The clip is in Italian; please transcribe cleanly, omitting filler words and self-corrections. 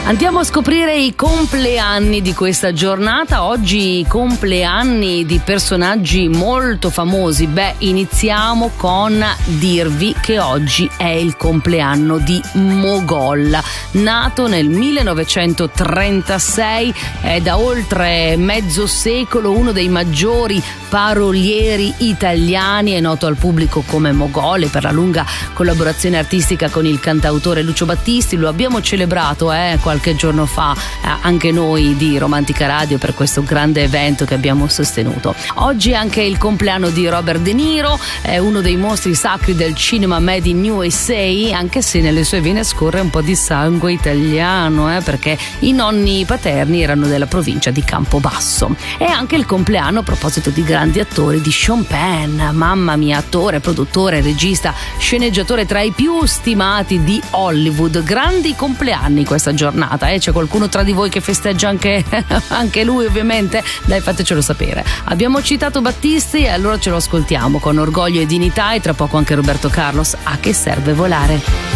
Andiamo a scoprire i compleanni di questa giornata. Oggi compleanni di personaggi molto famosi. Iniziamo con dirvi che oggi è il compleanno di Mogol. Nato nel 1936, è da oltre mezzo secolo uno dei maggiori parolieri italiani, è noto al pubblico come Mogol per la lunga collaborazione artistica con il cantautore Lucio Battisti. Lo abbiamo celebrato qualche giorno fa anche noi di Romantica Radio per questo grande evento che abbiamo sostenuto. Oggi è anche il compleanno di Robert De Niro, è uno dei mostri sacri del cinema made in USA, anche se nelle sue vene scorre un po' di sangue italiano, perché i nonni paterni erano della provincia di Campobasso. È anche il compleanno, a proposito di grandi attori, di Sean Penn. Mamma mia, attore, produttore, regista, sceneggiatore tra i più stimati di Hollywood. Grandi compleanni questa giornata, c'è qualcuno tra di voi che festeggia anche lui, ovviamente? Dai, fatecelo sapere. Abbiamo citato Battisti e allora ce lo ascoltiamo con orgoglio e dignità, e tra poco anche Roberto Carlos, A che serve volare.